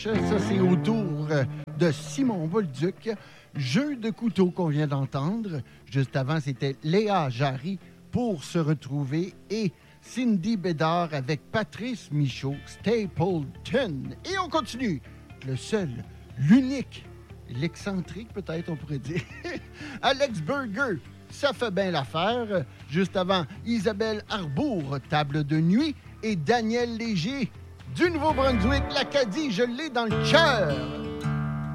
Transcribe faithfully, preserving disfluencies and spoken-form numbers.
Ça, c'est au tour de Simon Bolduc. Jeu de couteau qu'on vient d'entendre. Juste avant, c'était Léa Jarry pour se retrouver et Cindy Bédard avec Patrice Michaud, Stapleton. Et on continue. Le seul, l'unique, l'excentrique peut-être, on pourrait dire. Alex Burger, ça fait bien l'affaire. Juste avant, Isabelle Arbour, Table de nuit. Et Daniel Léger, du Nouveau-Brunswick, l'Acadie, je l'ai dans le cœur.